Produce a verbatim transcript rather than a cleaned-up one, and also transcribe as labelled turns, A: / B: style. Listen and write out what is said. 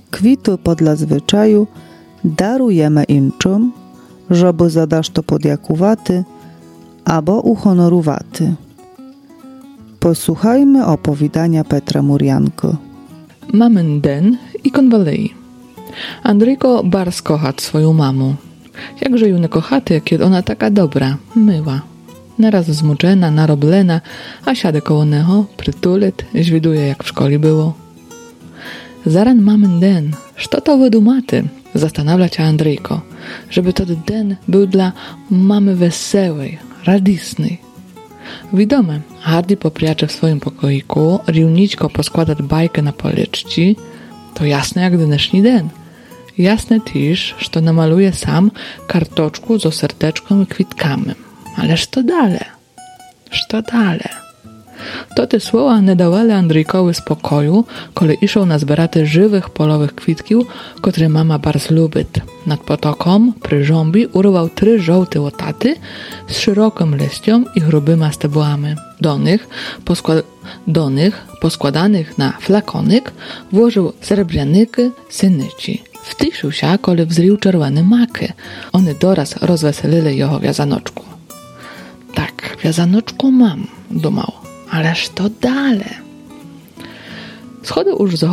A: Kwity podle zwyczaju darujemy inczym, żeby zadasz to podjakuwaty albo uhonoruwaty. Posłuchajmy opowiadania Petra Murianko.
B: Mamyn den i konwalei. Andryjko bars kochać swoją mamu. Jakże ją nie kochaty, kiedy ona taka dobra, myła. Naraz zmuczena, naroblena, a siadę koło neho, przytulet, zwiduje jak w szkole było. Zaran mamyn den, co to wydumaty? Zastanawia się Andryjko, żeby to den był dla mamy wesołej, radisnej. Widome, Hardy popriacze w swoim pokoiku, riłniczko poskładać bajkę na policzci, to jasne jak dneszny den. Jasne też, że namaluje sam kartoczku z serteczką i kwitkami. Ależ to dalej, to dalej. To te słowa nie dawały Andryjkowi spokoju, kiedy iszał na zberaty żywych polowych kwitkiów, które mama bardzo lubi. Nad potoką, przy żąbi, urwał trzy żółte łotaty z szerokim liścią i grubyma stebłami. Do nich, poskład- do nich, poskładanych na flakonik, włożył srebrnyki synyci. Wtyszył się, kiedy wzrył czerwone maki. One doraz rozweselili jego wiazanoczku. Tak, wiazanoczku mam, dumał. Ależ to dalej. Schody już